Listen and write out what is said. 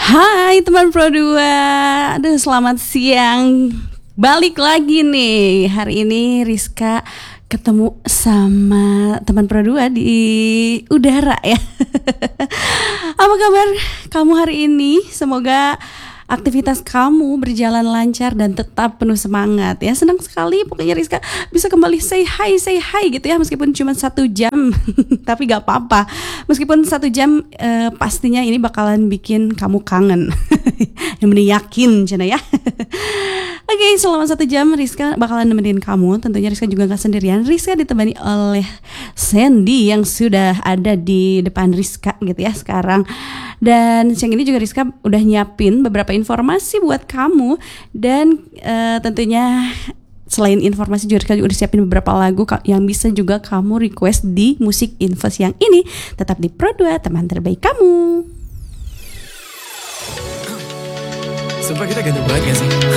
Hai teman Pro 2. Aduh, selamat siang. Balik lagi nih. Hari ini Rizka ketemu sama teman Pro 2 di udara ya. Apa kabar kamu hari ini? Semoga aktivitas kamu berjalan lancar dan tetap penuh semangat ya. Senang sekali pokoknya Rizka bisa kembali say hi gitu ya. Meskipun cuma 1 jam tapi gak apa-apa. Meskipun 1 jam pastinya ini bakalan bikin kamu kangen. Yang penting yakin cina ya. Oke, selama 1 jam Rizka bakalan nemenin kamu. Tentunya Rizka juga gak sendirian. Rizka ditemani oleh Sandy yang sudah ada di depan Rizka gitu ya sekarang. Dan siang ini juga Rizka udah nyiapin beberapa informasi buat kamu. Dan tentunya selain informasi juga Rizka juga udah siapin beberapa lagu yang bisa juga kamu request di Musik Info siang ini. Tetap di Pro 2, teman terbaik kamu. Sumpah kita ganteng banget gak sih?